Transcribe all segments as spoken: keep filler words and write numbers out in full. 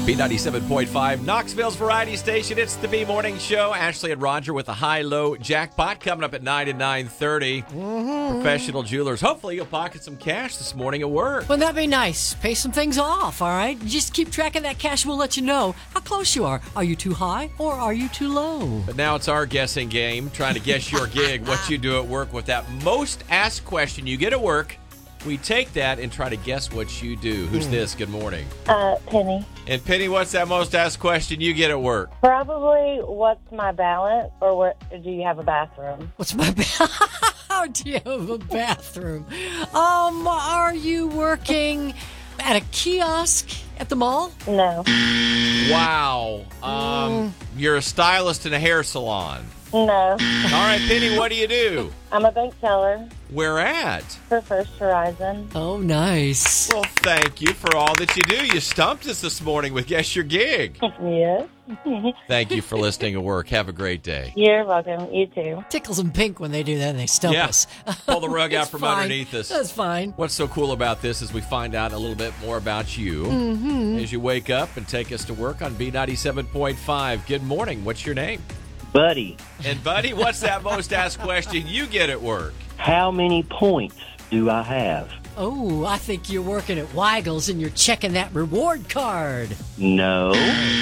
B ninety-seven point five, Knoxville's variety station. It's the B Morning Show. Ashley and Roger with a high-low jackpot coming up at nine and nine thirty. Mm-hmm. Professional Jewelers. Hopefully you'll pocket some cash this morning at work. Wouldn't that be nice? Pay some things off, all right? Just keep track of that cash. We'll let you know how close you are. Are you too high or are you too low? But now it's our guessing game, trying to guess your gig, what you do at work with that most asked question you get at work. We take that and try to guess what you do. Who's Hmm. this? Good morning. Uh, Penny. And Penny, what's that most asked question you get at work? Probably, what's my balance, or what? Do you have a bathroom? What's my ba- How do you have a bathroom? Um, are you working at a kiosk at the mall? No. Wow. Um, You're a stylist in a hair salon. No. All right, Penny, what do you do? I'm a bank teller Where at? for First Horizon. Oh, nice. Well, thank you for all that you do. You stumped us this morning with Guess Your Gig. Yes. Thank you for listening to work. Have a great day. You're welcome. You too. Tickles them pink when they do that and they stump Yeah. us. Pull the rug out It's from fine. underneath us. That's fine. What's so cool about this is we find out a little bit more about you Mm-hmm. as you wake up and take us to work on B ninety-seven point five. Good morning. What's your name? Buddy, And, buddy, what's that most asked question you get at work? how many points do I have? Oh, I think you're working at Weigel's and you're checking that reward card. No.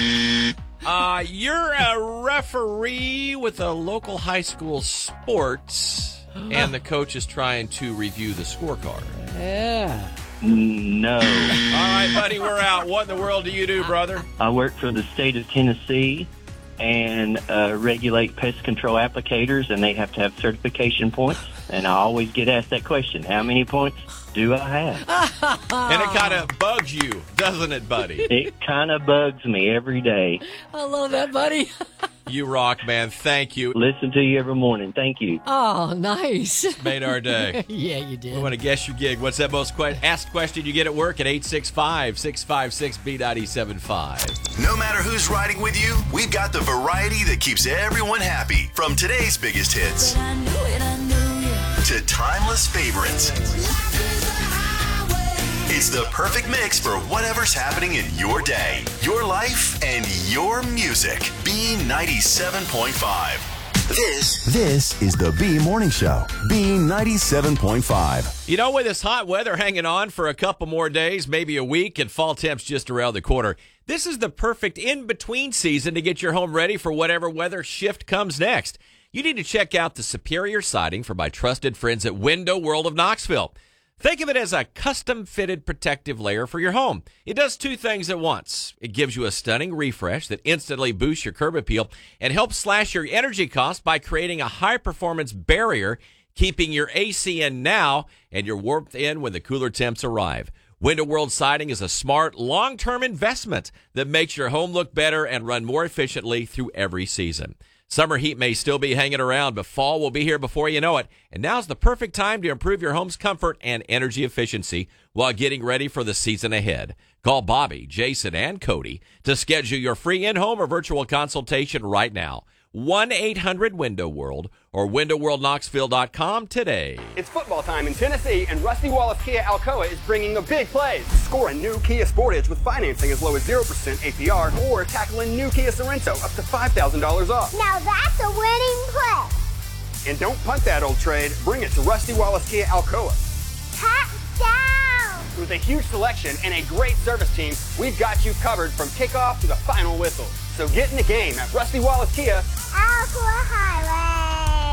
Uh, you're a referee with a local high school sports, and the coach is trying to review the scorecard. Yeah. No. All right, buddy, we're out. What in the world do you do, brother? I work for the state of Tennessee and uh, regulate pest control applicators, and they have to have certification points. And I always get asked that question, how many points do I have? And it kind of bugs you, doesn't it, buddy? It kind of bugs me every day. I love that, buddy. You rock, man. Thank you. Listen to you every morning. Thank you. Oh, nice. Made our day. Yeah, you We did. want to guess your gig. What's that most que- asked question you get at work at eight six five, six five six, B nine seven five? No matter who's riding with you, we've got the variety that keeps everyone happy. From today's biggest hits to timeless favorites. It's the perfect mix for whatever's happening in your day, your life, and your music. B ninety-seven point five. This, This is the B Morning Show, B ninety-seven point five. You know, with this hot weather hanging on for a couple more days, maybe a week, and fall temps just around the corner, this is the perfect in-between season to get your home ready for whatever weather shift comes next. You need to check out the superior siding from my trusted friends at Window World of Knoxville. Think of it as a custom-fitted protective layer for your home. It does two things at once. It gives you a stunning refresh that instantly boosts your curb appeal and helps slash your energy costs by creating a high-performance barrier, keeping your A C in now and your warmth in when the cooler temps arrive. Window World Siding is a smart, long-term investment that makes your home look better and run more efficiently through every season. Summer heat may still be hanging around, but fall will be here before you know it. And now's the perfect time to improve your home's comfort and energy efficiency while getting ready for the season ahead. Call Bobby, Jason, and Cody to schedule your free in-home or virtual consultation right now. one eight hundred window world or window world knoxville dot com today. It's football time in Tennessee, and Rusty Wallace Kia Alcoa is bringing the big plays. Score a new Kia Sportage with financing as low as zero percent A P R, or tackle a new Kia Sorrento up to five thousand dollars off. Now that's a winning play. And don't punt that old trade. Bring it to Rusty Wallace Kia Alcoa. Touchdown! With a huge selection and a great service team, we've got you covered from kickoff to the final whistle. So get in the game at Rusty Wallace Kia. Alcoa